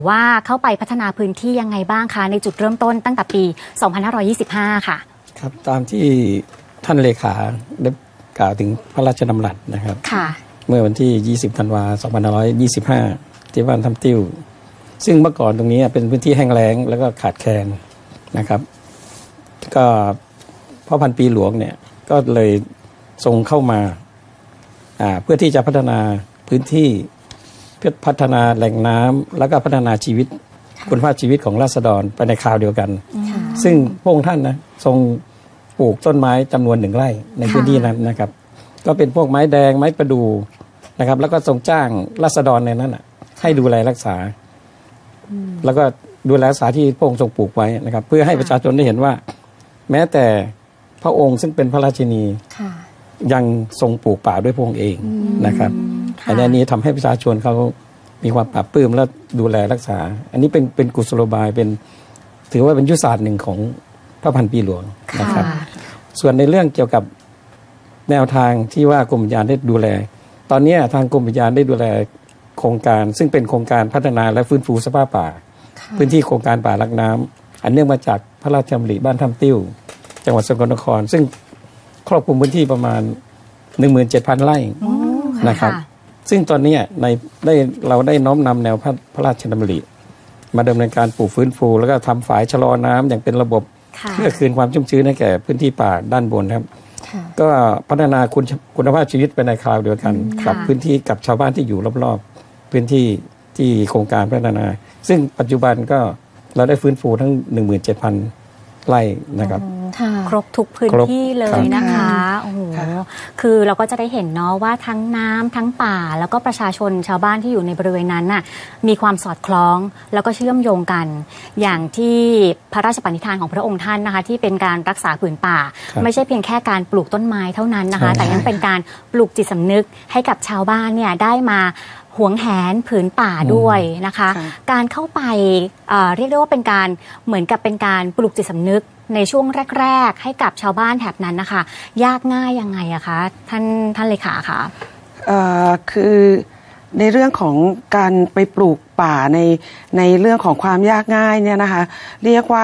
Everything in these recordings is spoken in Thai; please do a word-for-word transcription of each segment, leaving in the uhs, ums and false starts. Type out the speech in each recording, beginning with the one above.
ว่าเข้าไปพัฒนาพื้นที่ยังไงบ้างคะในจุดเริ่มต้นตั้งแต่ปี สองพันห้าร้อยยี่สิบห้า ค่ะครับตามที่ท่านเลขาได้กล่าวถึงพระราชดำรัสนะครับเมื่อวันที่ ยี่สิบ ธันวาคม สองพันห้าร้อยยี่สิบห้า ที่บ้านทำติ้วซึ่งเมื่อก่อนตรงนี้เป็นพื้นที่แห้งแล้งแล้วก็ขาดแคลนนะครับก็พ่อพันปีหลวงเนี่ยก็เลยทรงเข้ามาเพื่อที่จะพัฒนาพื้นที่เพื่อพัฒนาแหล่งน้ำแล้วก็พัฒนาชีวิตคุณภาพชีวิตของราษฎรไปในคราวเดียวกันซึ่งพระองค์ท่านนะทรงปลูกต้นไม้จำนวนหนึ่งไร่ในพื้นที่นั้นนะครับก็เป็นพวกไม้แดงไม้ประดู่นะครับแล้วก็ทรงจ้างราษฎรในนั้นให้ดูแลรักษาแล้วก็ดูแลรักษาที่พระองค์ทรงปลูกไว้นะครับเพื่อให้ประชาชนได้เห็นว่าแม้แต่พระองค์ซึ่งเป็นพระราชินียังทรงปลูกป่าด้วยพระองค์เองนะครับอันนี้ทำให้ประชาชนเขามีความปราบปลื้มและดูแลรักษาอันนี้เป็นเป็นกุศโลบายเป็นถือว่าเป็นยุทธศาสตร์หนึ่งของพระพันปีหลวงนะครับส่วนในเรื่องเกี่ยวกับแนวทางที่ว่ากรมอุทยานได้ดูแลตอนนี้ทางกรมอุทยานได้ดูแลโครงการซึ่งเป็นโครงการพัฒนาและฟื้นฟูสภาพป่าพื้นที่โครงการป่ารักน้ำอันเนื่องมาจากพระราชดำริบ้านถ้ำติ้วจังหวัดสกลนครซึ่งครอบคลุมพื้นที่ประมาณ หนึ่งหมื่นเจ็ดพัน ไร่นะครับซึ่งตอนนี้ในได้เราได้น้อมนำแนวพระพระราชดำริมาดำเนินการปลูกฟื้นฟูแล้วก็ทำฝายชะลอน้ำอย่างเป็นระบบเพื่อคืนความชุ่มชื้นให้แก่พื้นที่ป่าด้านบนครับก็พัฒนาคุณคุณภาพชีวิตไปในคราวเดียวกันกับพื้นที่กับชาวบ้านที่อยู่รอบๆพื้นที่ที่โครงการพัฒนาซึ่งปัจจุบันก็เราได้ฟื้นฟูทั้ง หนึ่งหมื่นเจ็ดพัน ไร่นะครับครบทุกพื้นที่เลยนะคะโอ้โหคือเราก็จะได้เห็นเนาะว่าทั้งน้ำทั้งป่าแล้วก็ประชาชนชาวบ้านที่อยู่ในบริเวณนั้นน่ะมีความสอดคล้องแล้วก็เชื่อมโยงกันอย่างที่พระราชปณิธานของพระองค์ท่านนะคะที่เป็นการรักษาผืนป่าไม่ใช่เพียงแค่การปลูกต้นไม้เท่านั้นนะคะแต่ยังเป็นการปลูกจิตสำนึกให้กับชาวบ้านเนี่ยได้มาหวงแหนผืนป่าด้วยนะคะการเข้าไป เอ่อ เรียกได้ว่าเป็นการเหมือนกับเป็นการปลูกจิตสำนึกในช่วงแรกๆให้กับชาวบ้านแถบนั้นนะคะยากง่ายยังไงอะคะท่านท่านเลขาคะคือในเรื่องของการไปปลูกป่าในในเรื่องของความยากง่ายเนี่ยนะคะเรียกว่า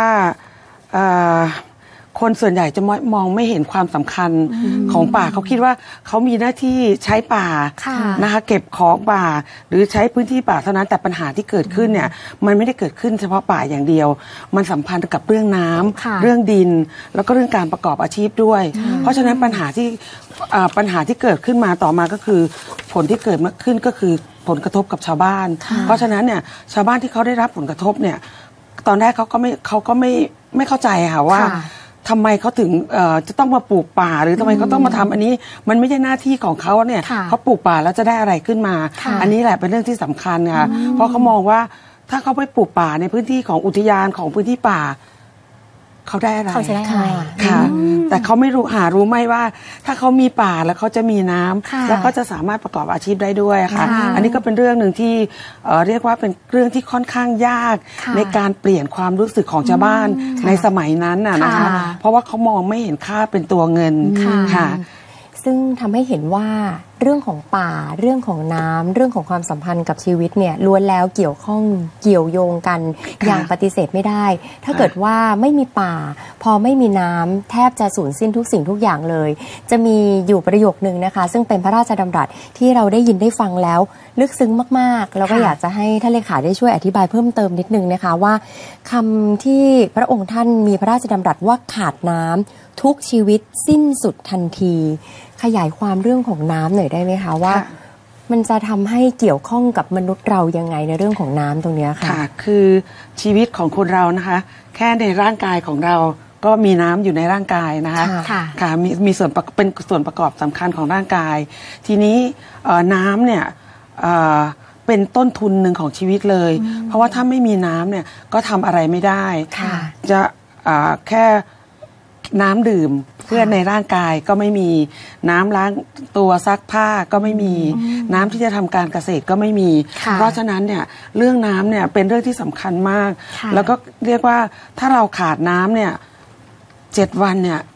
คนส่วนใหญ่จะมองไม่เห็นความสำคัญของป่าเขาคิดว่าเขามีหน้าที่ใช้ป่านะคะเก็บของป่าหรือใช้พื้นที่ป่าเท่านั้นแต่ปัญหาที่เกิดขึ้นเนี่ยมันไม่ได้เกิดขึ้นเฉพาะป่าอย่างเดียวมันสัมพันธ์กับเรื่องน้ำเรื่องดินแล้วก็เรื่องการประกอบอาชีพด้วยเพราะฉะนั้นปัญหาที่ปัญหาที่เกิดขึ้นมาต่อมาก็คือผลที่เกิดขึ้นก็คือผลกระทบกับชาวบ้านเพราะฉะนั้นเนี่ยชาวบ้านที่เขาได้รับผลกระทบเนี่ยตอนแรกเขาก็ไม่เขาก็ไม่ไม่เข้าใจค่ะว่าทำไมเขาถึงจะต้องมาปลูกป่าหรือทำไมเขาต้องมาทำอันนี้มันไม่ใช่หน้าที่ของเขาเนี่ยเขาปลูกป่าแล้วจะได้อะไรขึ้นมาอันนี้แหละเป็นเรื่องที่สำคัญค่ะเพราะเขามองว่าถ้าเขาไปปลูกป่าในพื้นที่ของอุทยานของพื้นที่ป่าเขาได้อะไรเขาจะได้อะไรค่ะแต่เขาไม่รู้หารู้ไหมว่าถ้าเขามีป่าแล้วเขาจะมีน้ำแล้วเขาจะสามารถประกอบอาชีพได้ด้วยค่ะอันนี้ก็เป็นเรื่องหนึ่งที่เรียกว่าเป็นเรื่องที่ค่อนข้างยากในการเปลี่ยนความรู้สึกของชาวบ้านในสมัยนั้นนะคะเพราะว่าเขามองไม่เห็นค่าเป็นตัวเงินค่ะซึ่งทำให้เห็นว่าเรื่องของป่าเรื่องของน้ำเรื่องของความสัมพันธ์กับชีวิตเนี่ยล้วนแล้วเกี่ยวข้องเกี่ยวโยงกันอย่างปฏิเสธไม่ได้ถ้าเกิดว่าไม่มีป่าพอไม่มีน้ำแทบจะสูญสิ้นทุกสิ่งทุกอย่างเลยจะมีอยู่ประโยคนึงนะคะซึ่งเป็นพระราชดำรัสที่เราได้ยินได้ฟังแล้วลึกซึ้งมากๆแล้วก็อยากจะให้ท่านเลขาได้ช่วยอธิบายเพิ่มเติมนิดนึงนะคะว่าคำที่พระองค์ท่านมีพระราชดำรัสว่าขาดน้ำทุกชีวิตสิ้นสุดทันทีขยายความเรื่องของน้ำหน่อยได้ไหมคะว่ามันจะทำให้เกี่ยวข้องกับมนุษย์เรายังไงในเรื่องของน้ำตรงนี้ค่ะค่ะคือชีวิตของคนเรานะคะแค่ในร่างกายของเราก็มีน้ำอยู่ในร่างกายนะคะค่ะมีมีส่วนเป็นส่วนประกอบสำคัญของร่างกายทีนี้น้ำเนี่ยเป็นต้นทุนหนึ่งของชีวิตเลยเพราะว่าถ้าไม่มีน้ำเนี่ยก็ทำอะไรไม่ได้จะแค่น้ำดื่มเพื่อในร่างกายก็ไม่มีน้ำล้างตัวซักผ้าก็ไม่มีน้ำที่จะทำการเกษตรก็ไม่มีเพราะฉะนั้นเนี่ยเรื่องน้ำเนี่ยเป็นเรื่องที่สำคัญมากแล้วก็เรียกว่าถ้าเราขาดน้ำเนี่ยเจ็ดวันเนี่ย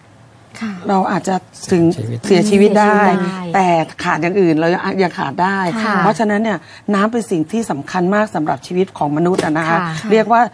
เราอาจจะถึงชีวิตเสียชีวิตได้เสียชีวิตได้แต่ขาดอย่างอื่นเรายังขาดได้ค่ะเพราะฉะนั้นเนี่ยน้ำเป็นสิ่งที่สำคัญมากสำหรับชีวิตของมนุษย์อะนะคะค่ะเรียกว่า